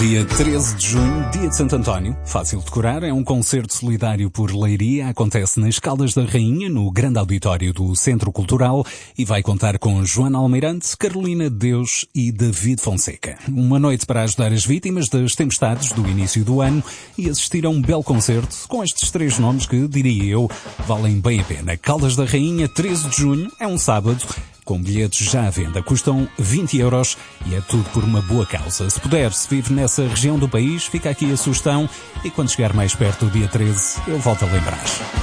Dia 13 de junho, dia de Santo António, fácil de decorar, é um concerto solidário por Leiria, acontece nas Caldas da Rainha, no grande auditório do Centro Cultural, e vai contar com Joana Almeirante, Carolina de Deus e David Fonseca. Uma noite para ajudar as vítimas das tempestades do início do ano e assistir a um belo concerto com estes três nomes que, diria eu, valem bem a pena. Caldas da Rainha, 13 de junho, é um sábado, com bilhetes já à venda. Custam 20 euros e é tudo por uma boa causa. Se puder, se vive nessa região do país, fica aqui a sugestão e quando chegar mais perto do dia 13, eu volto a lembrar.